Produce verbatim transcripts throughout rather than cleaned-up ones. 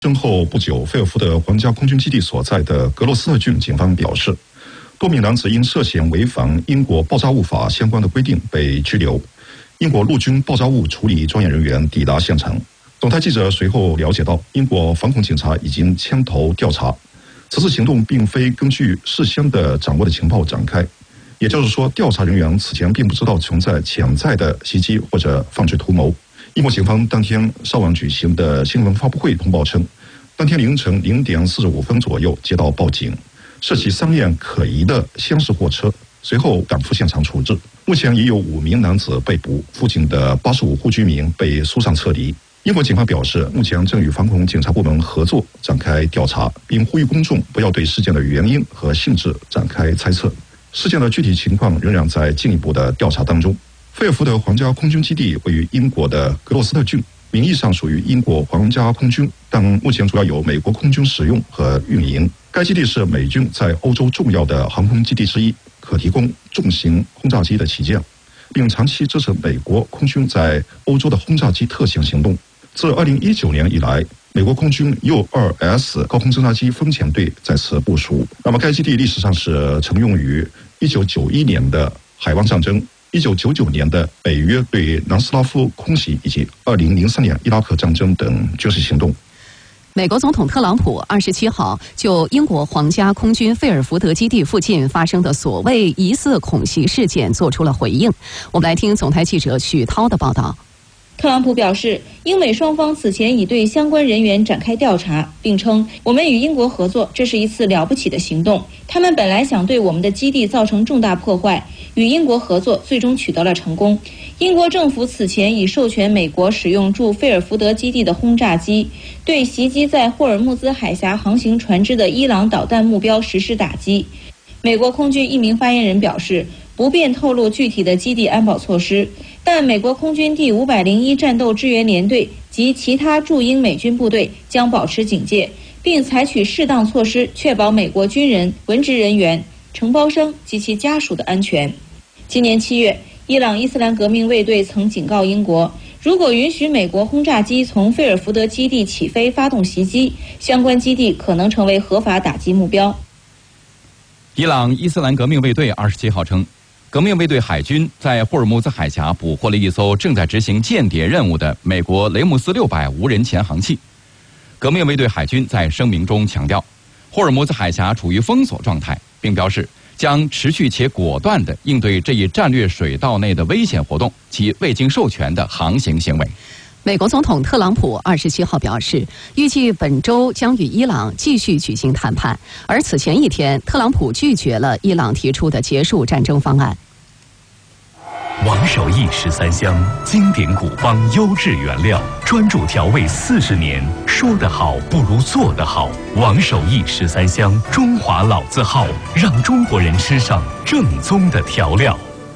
震后不久，菲尔福德皇家空军基地所在的格罗斯特郡警方表示，多名男子因涉嫌违反英国爆炸物法相关的规定被拘留。英国陆军爆炸物处理专业人员抵达现场。总台记者随后了解到，英国反恐警察已经牵头调查。此次行动并非根据事先的掌握的情报展开，也就是说，调查人员此前并不知道存在潜在的袭击或者犯罪图谋。英国警方当天稍晚举行的新闻发布会通报称，当天凌晨零点四十五分左右接到报警，涉及三辆可疑的厢式货车，随后赶赴现场处置。目前已有五名男子被捕，附近的八十五户居民被疏散撤离。英国警方表示，目前正与反恐警察部门合作展开调查，并呼吁公众不要对事件的原因和性质展开猜测。事件的具体情况仍然在进一步的调查当中。菲尔福德皇家空军基地位于英国的格洛斯特郡，名义上属于英国皇家空军，但目前主要由美国空军使用和运营。该基地是美军在欧洲重要的航空基地之一，可提供重型轰炸机的起降，并长期支持美国空军在欧洲的轰炸机特遣行动。自二零一九年以来，美国空军 U 二 S 高空侦察机风潜队在此部署。那么该基地历史上是曾用于一九九一年的海湾战争、一九九九年的北约对南斯拉夫空袭以及二零零三年伊拉克战争等军事行动。 美国总统特朗普二十七号就英国皇家空军菲尔福德基地附近发生的所谓疑似恐袭事件做出了回应。我们来听总台记者许涛的报道。 特朗普表示，英美双方此前已对相关人员展开调查，并称我们与英国合作，这是一次了不起的行动。他们本来想对我们的基地造成重大破坏，与英国合作最终取得了成功。英国政府此前已授权美国使用驻菲尔福德基地的轰炸机，对袭击在霍尔木兹海峡航行船只的伊朗导弹目标实施打击。美国空军一名发言人表示，不便透露具体的基地安保措施，但美国空军第五百零一战斗支援联队及其他驻英美军部队将保持警戒，并采取适当措施确保美国军人、文职人员、承包商及其家属的安全。今年七月，伊朗伊斯兰革命卫队曾警告英国，如果允许美国轰炸机从菲尔福德基地起飞发动袭击，相关基地可能成为合法打击目标。 伊朗伊斯兰革命卫队二十七号称，革命卫队海军在霍尔木兹海峡捕获了一艘正在执行间谍任务的美国雷姆斯六百无人潜航器。革命卫队海军在声明中强调，霍尔木兹海峡处于封锁状态，并表示将持续且果断地应对这一战略水道内的危险活动及未经授权的航行行为。 美国总统特朗普二十七号表示，预计本周将与伊朗继续举行谈判，而此前一天，特朗普拒绝了伊朗提出的结束战争方案。 王守义十三香，经典古方，优质原料，专注调味四十年，说得好不如做得好。王守义十三香，中华老字号，让中国人吃上正宗的调料。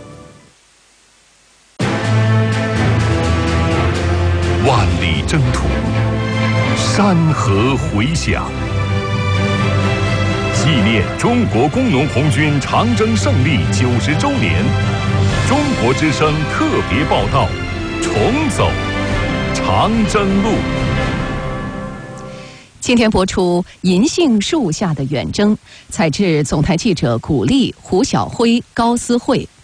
万里征途，山河回响，纪念中国工农红军长征胜利九十周年，中国之声特别报道：重走长征路。 今天播出《银杏树下的远征》，采制总台记者古丽、胡晓辉、高思慧。